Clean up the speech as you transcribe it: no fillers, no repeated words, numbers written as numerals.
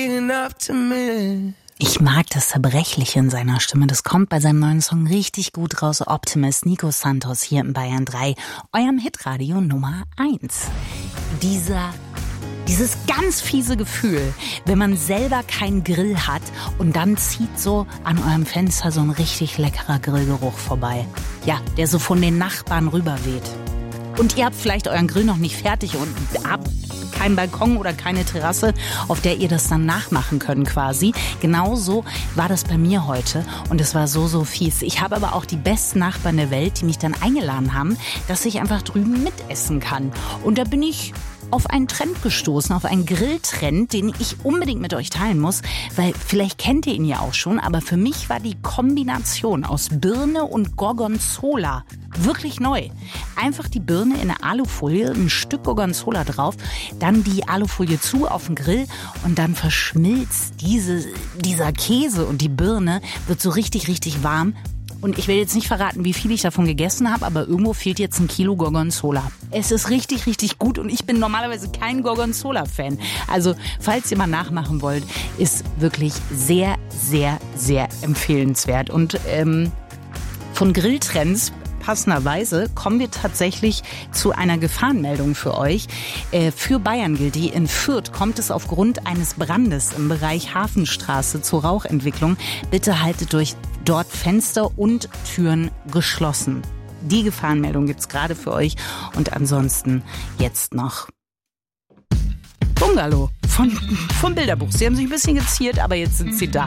be an optimist. Ich mag das Zerbrechliche in seiner Stimme. Das kommt bei seinem neuen Song richtig gut raus. Optimist, Nico Santos hier im Bayern 3, eurem Hitradio Nummer 1. Dieses ganz fiese Gefühl, wenn man selber keinen Grill hat und dann zieht so an eurem Fenster so ein richtig leckerer Grillgeruch vorbei. Ja, der so von den Nachbarn rüberweht. Und ihr habt vielleicht euren Grill noch nicht fertig und habt keinen Balkon oder keine Terrasse, auf der ihr das dann nachmachen könnt quasi. Genauso war das bei mir heute und es war so fies. Ich habe aber auch die besten Nachbarn der Welt, die mich dann eingeladen haben, dass ich einfach drüben mitessen kann. Und da bin ich auf einen Trend gestoßen, auf einen Grilltrend, den ich unbedingt mit euch teilen muss, weil vielleicht kennt ihr ihn ja auch schon, aber für mich war die Kombination aus Birne und Gorgonzola wirklich neu. Einfach die Birne in eine Alufolie, ein Stück Gorgonzola drauf, dann die Alufolie zu auf den Grill und dann verschmilzt dieser Käse und die Birne wird so richtig warm. Und ich will jetzt nicht verraten, wie viel ich davon gegessen habe, aber irgendwo fehlt jetzt 1 Kilo Gorgonzola. Es ist richtig gut und ich bin normalerweise kein Gorgonzola-Fan. Also, falls ihr mal nachmachen wollt, ist wirklich sehr empfehlenswert. Und von Grilltrends passenderweise kommen wir tatsächlich zu einer Gefahrenmeldung für euch. Für Bayern gilt die. In Fürth kommt es aufgrund eines Brandes im Bereich Hafenstraße zur Rauchentwicklung. Bitte haltet dort Fenster und Türen geschlossen. Die Gefahrenmeldung gibt's gerade für euch. Und ansonsten jetzt noch Bungalow vom Bilderbuch. Sie haben sich ein bisschen geziert, aber jetzt sind sie da.